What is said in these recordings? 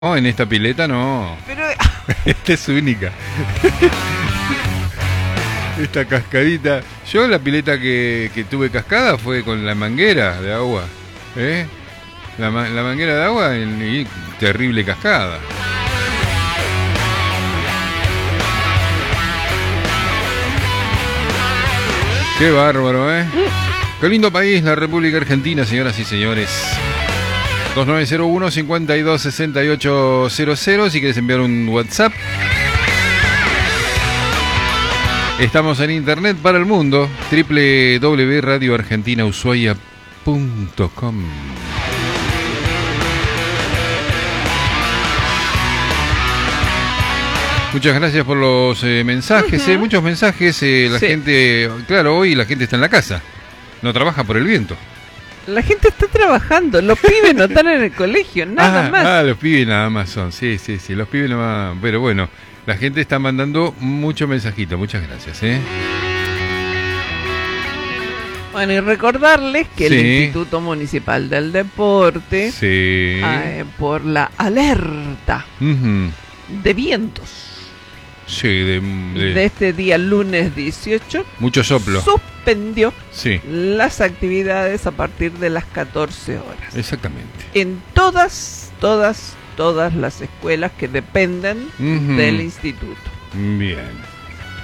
No, en esta pileta no. Pero Esta es única. Esta cascadita. Yo la pileta que tuve cascada fue con la manguera de agua. ¿Eh? La manguera de agua y terrible cascada. Qué bárbaro, ¿eh? Qué lindo país, la República Argentina, señoras y señores. 2901-526800, si quieres enviar un WhatsApp. Estamos en internet para el mundo, www.radioargentinaushuaia.com. Muchas gracias por los mensajes, muchos mensajes. La gente, claro, hoy la gente está en la casa, no trabaja por el viento. la gente está trabajando, los pibes no están en el colegio, nada más. Los pibes nada más son, sí, los pibes no más. Pero bueno, la gente está mandando mucho mensajito, muchas gracias, Bueno, y recordarles que el Instituto Municipal del Deporte, por la alerta de vientos, de este día lunes 18, mucho soplo, suspendió las actividades a partir de las 14 horas. Exactamente. En todas las escuelas que dependen del instituto. Bien.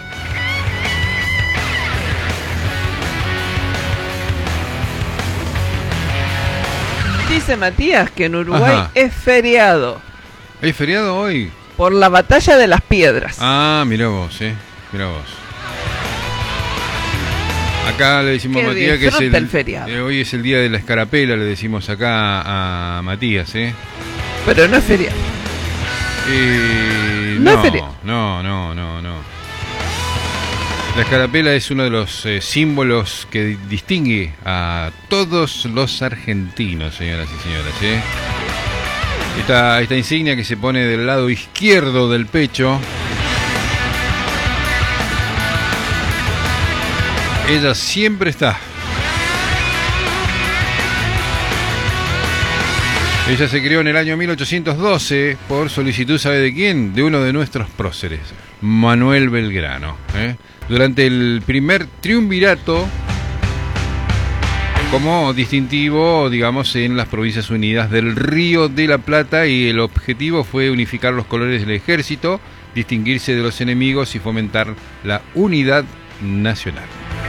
Dice Matías que en Uruguay es feriado. ¿Es feriado hoy? Por la batalla de las piedras. Ah, mirá vos, mirá vos. Acá le decimos a Matías que es el feriado. Hoy es el día de la escarapela, le decimos acá a Matías, Pero no es feriado. No es feriado. No. La escarapela es uno de los símbolos que distingue a todos los argentinos, señoras y señores, Esta insignia que se pone del lado izquierdo del pecho, ella siempre está. Ella se creó en el año 1812 por solicitud, ¿sabe de quién? De uno de nuestros próceres, Manuel Belgrano. Durante el primer triunvirato como distintivo, digamos, en las Provincias Unidas del Río de la Plata, y el objetivo fue unificar los colores del ejército, distinguirse de los enemigos y fomentar la unidad nacional.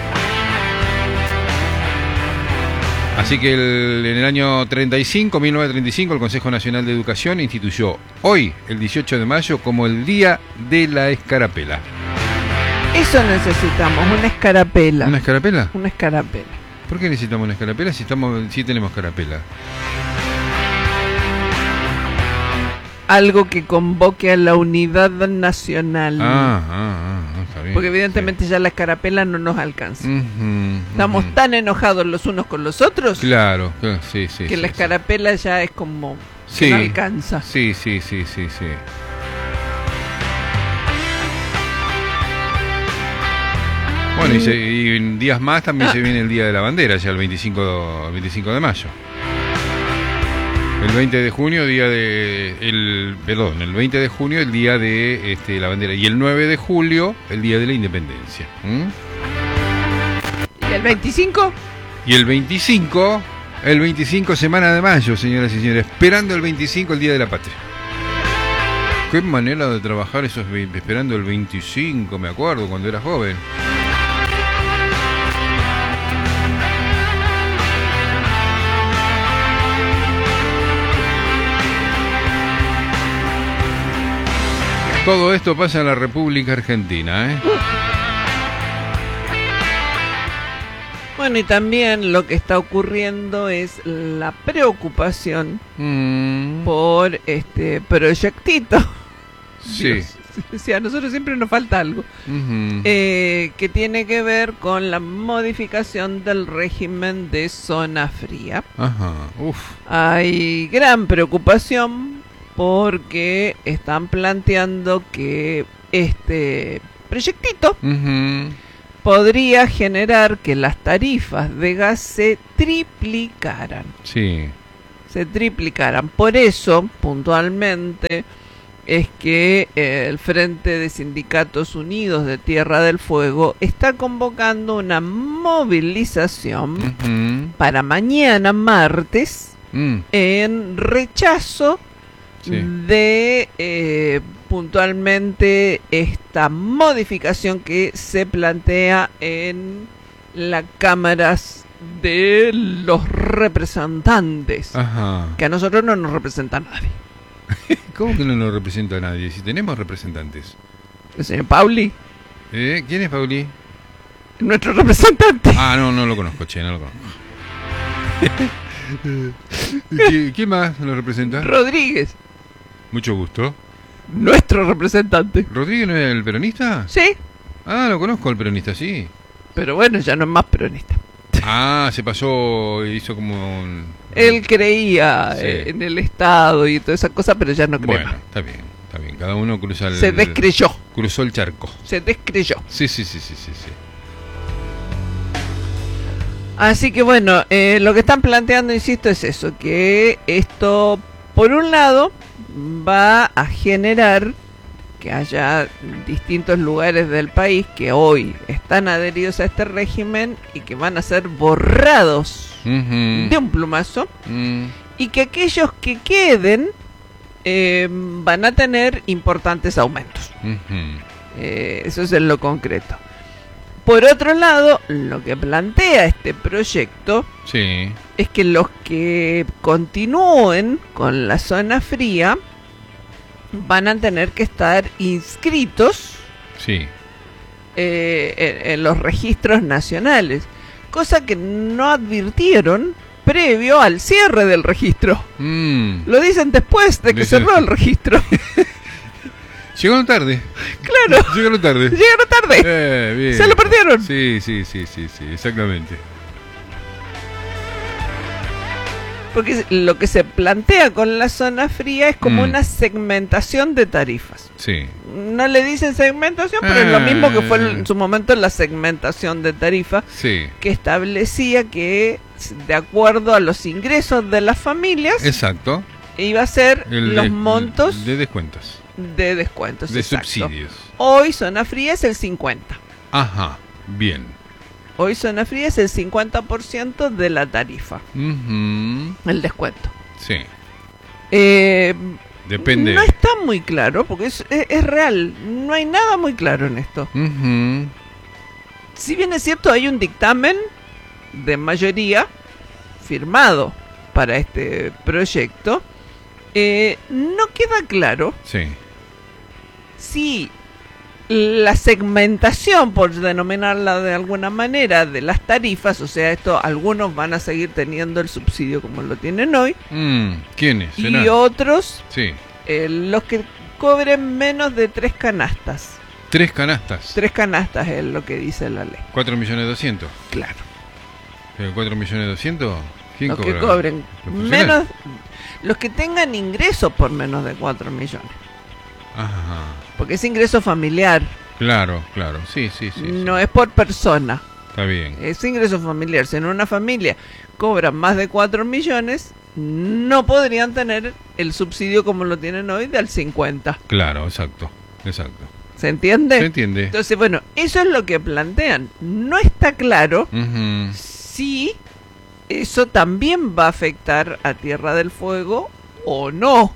Así que en el año 1935, el Consejo Nacional de Educación instituyó hoy, el 18 de mayo, como el Día de la Escarapela. Eso necesitamos, una escarapela. ¿Una escarapela? Una escarapela. ¿Por qué necesitamos una escarapela si tenemos escarapela? Algo que convoque a la unidad nacional. Está bien. Porque evidentemente ya la escarapela no nos alcanza. Estamos tan enojados los unos con los otros. Claro, que la escarapela ya es como que no alcanza. Sí. Bueno, y en días más también se viene el Día de la Bandera, ya el 25 de mayo. El 20 de junio, el 20 de junio, el Día de la Bandera. Y el 9 de julio, el Día de la Independencia. ¿Y el 25? Y el 25, semana de mayo, señoras y señores. Esperando el 25, el Día de la Patria. Qué manera de trabajar eso, esperando el 25, me acuerdo, cuando era joven. Todo esto pasa en la República Argentina, Bueno, y también lo que está ocurriendo es la preocupación por este proyectito. Sí. Sí, a nosotros siempre nos falta algo. Que tiene que ver con la modificación del régimen de zona fría. Hay gran preocupación porque están planteando que este proyectito podría generar que las tarifas de gas se triplicaran. Sí. se triplicaran. Por eso, puntualmente, es que el Frente de Sindicatos Unidos de Tierra del Fuego está convocando una movilización para mañana, martes, en rechazo de puntualmente esta modificación que se plantea en las cámaras de los representantes. Ajá. Que a nosotros no nos representa nadie. ¿Cómo que no nos representa a nadie? Si tenemos representantes. El señor Pauli, ¿Quién es Pauli? nuestro representante. Ah, no lo conozco, che, no lo conozco. ¿Quién más lo representa? Rodríguez, Mucho gusto. nuestro representante. ¿Rodríguez no es el peronista? Sí, Ah, lo conozco, el peronista, sí. pero bueno, ya no es más peronista. Ah, se pasó, hizo como un... Él creía Sí. en el Estado y toda esa cosa, pero ya no cree Bueno, más. está bien. Cada uno cruza Se descreyó, cruzó el charco. se descreyó. Sí. Así que bueno, lo que están planteando, insisto, es eso, que esto, por un lado, va a generar que haya distintos lugares del país que hoy están adheridos a este régimen y que van a ser borrados de un plumazo, y que aquellos que queden van a tener importantes aumentos. Eso es en lo concreto. Por otro lado, lo que plantea este proyecto Sí. es que los que continúen con la zona fría van a tener que estar inscritos Sí. en los registros nacionales, cosa que no advirtieron previo al cierre del registro. Lo dicen después de que cerró el registro. Llegaron tarde. Claro. Llegaron tarde. Llegaron tarde. Bien. Se lo perdieron. Sí, exactamente. Porque lo que se plantea con la zona fría es como una segmentación de tarifas. Sí. No le dicen segmentación, pero es lo mismo que fue en su momento la segmentación de tarifa, Sí. que establecía que de acuerdo a los ingresos de las familias Exacto. iba a ser los montos de descuentos. de descuentos. De exacto. subsidios. Hoy zona fría es el 50%. Ajá. Bien. Hoy zona fría es el 50% de la tarifa, el descuento. Sí. Depende. No está muy claro, porque es real, no hay nada muy claro en esto. Si bien es cierto, hay un dictamen de mayoría firmado para este proyecto, no queda claro Sí. si la segmentación, por denominarla de alguna manera, de las tarifas, o sea, esto algunos van a seguir teniendo el subsidio como lo tienen hoy, ¿Quiénes? y otros, Sí. los que cobren menos de 3 canastas. 3 canastas. 3 canastas es lo que dice la ley. 4.200.000. Claro. 4.200.000. ¿Quién Los cobra? que cobren ¿Los funcionarios? menos, los que tengan ingresos por menos de 4 millones. Ajá. Porque es ingreso familiar, Claro. Sí. no es por persona. Está bien. Es ingreso familiar. Si en una familia cobran más de 4 millones, no podrían tener el subsidio como lo tienen hoy del 50. Claro, exacto. ¿Se entiende? ¿Se entiende? Entonces, bueno, eso es lo que plantean. No está claro si eso también va a afectar a Tierra del Fuego o no.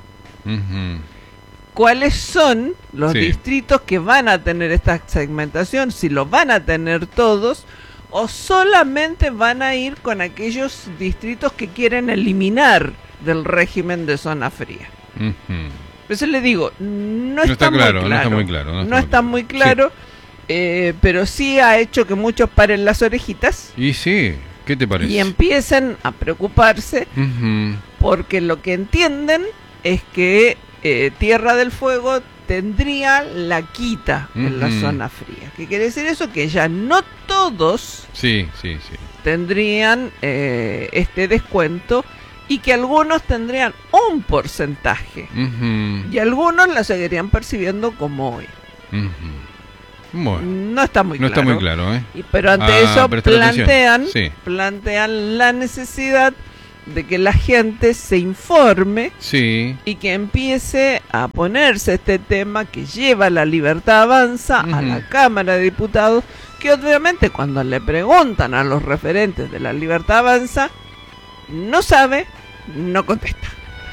¿Cuáles son los distritos que van a tener esta segmentación? Si lo van a tener todos o solamente van a ir con aquellos distritos que quieren eliminar del régimen de zona fría. Por eso le digo, no está muy claro. No está muy claro, pero sí ha hecho que muchos paren las orejitas. Y sí, ¿qué te parece? Y empiecen a preocuparse porque lo que entienden es que Tierra del Fuego tendría la quita en la zona fría. ¿Qué quiere decir eso? Que ya no todos tendrían este descuento y que algunos tendrían un porcentaje y algunos la seguirían percibiendo como hoy. Bueno, no está muy no claro. está muy claro, pero ante eso prestar atención. plantean la necesidad de que la gente se informe Sí. y que empiece a ponerse este tema que lleva La Libertad Avanza a la Cámara de Diputados, que obviamente cuando le preguntan a los referentes de La Libertad Avanza, no sabe, no contesta.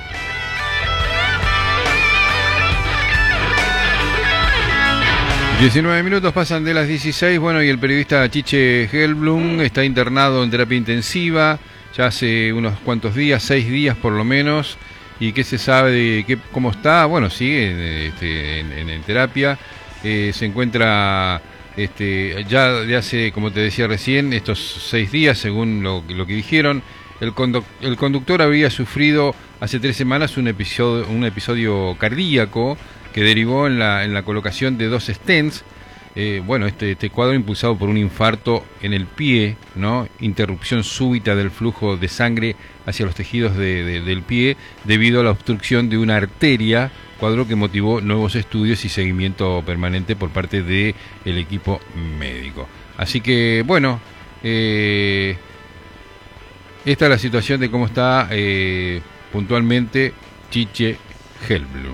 ...19 minutos pasan de las 16... Bueno, y el periodista Chiche Helblum está internado en terapia intensiva... ...ya hace unos cuantos días, 6 días por lo menos... ¿Y qué se sabe de cómo está? Bueno, sigue en terapia... se encuentra... ya de hace, como te decía recién... estos 6 días, según lo que dijeron... El conductor había sufrido hace 3 semanas un episodio cardíaco... que derivó en la colocación de 2 stents. Bueno, este cuadro impulsado por un infarto en el pie, ¿no? Interrupción súbita del flujo de sangre hacia los tejidos del pie debido a la obstrucción de una arteria, cuadro que motivó nuevos estudios y seguimiento permanente por parte del equipo médico. Así que, bueno, esta es la situación de cómo está puntualmente Chiche Helblum.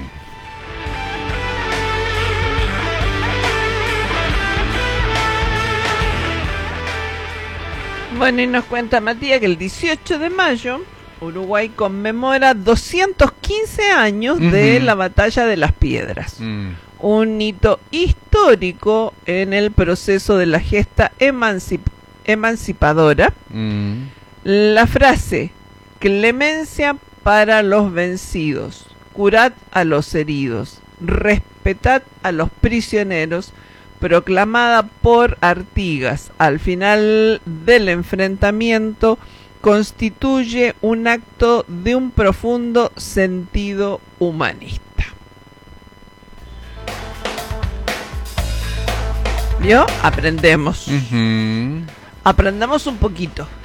Bueno, y nos cuenta Matías que el 18 de mayo Uruguay conmemora 215 años de la Batalla de las Piedras. Un hito histórico en el proceso de la gesta emancipadora. La frase, clemencia para los vencidos, curad a los heridos, respetad a los prisioneros, proclamada por Artigas al final del enfrentamiento, constituye un acto de un profundo sentido humanista. ¿Vio? Aprendemos. Aprendamos un poquito.